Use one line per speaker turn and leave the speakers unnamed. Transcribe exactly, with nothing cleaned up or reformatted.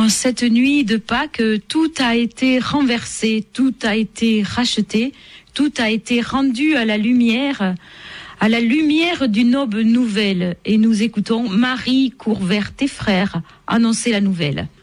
En cette nuit de Pâques, tout a été renversé, tout a été racheté, tout a été rendu à la lumière, à la lumière d'une aube nouvelle. Et nous écoutons Marie Courvert et frères annoncer la nouvelle.